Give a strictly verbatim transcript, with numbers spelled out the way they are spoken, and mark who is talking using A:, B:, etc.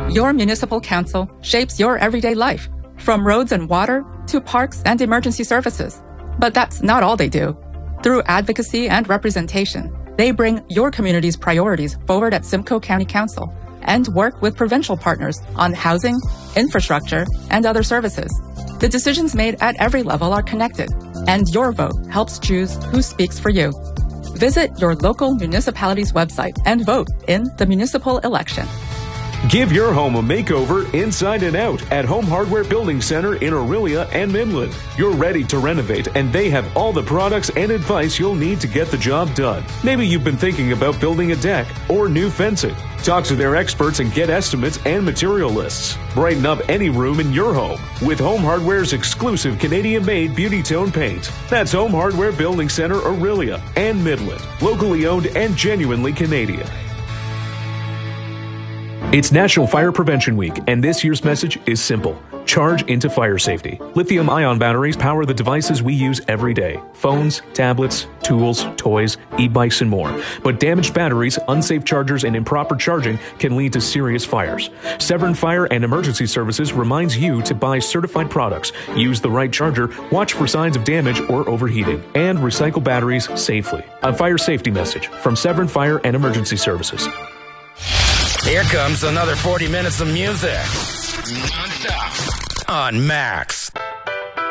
A: Your municipal council shapes your everyday life, from roads and water to parks and emergency services. But that's not all they do. Through advocacy and representation, they bring your community's priorities forward at Simcoe County Council and work with provincial partners on housing, infrastructure, and other services. The decisions made at every level are connected, and your vote helps choose who speaks for you. Visit your local municipality's website and vote in the municipal election.
B: Give your home a makeover inside and out at Home Hardware Building Center in Orillia and Midland. You're ready to renovate, and they have all the products and advice you'll need to get the job done. Maybe you've been thinking about building a deck or new fencing. Talk to their experts and get estimates and material lists. Brighten up any room in your home with Home Hardware's exclusive Canadian-made Beauty Tone paint. That's Home Hardware Building Center, Orillia and Midland. Locally owned and genuinely Canadian. It's National Fire Prevention Week, and this year's message is simple. Charge into fire safety. Lithium-ion batteries power the devices we use every day. Phones, tablets, tools, toys, e-bikes, and more. But damaged batteries, unsafe chargers, and improper charging can lead to serious fires. Severn Fire and Emergency Services reminds you to buy certified products, use the right charger, watch for signs of damage or overheating, and recycle batteries safely. A fire safety message from Severn Fire and Emergency Services.
C: Here comes another forty minutes of music. Non-stop on Max.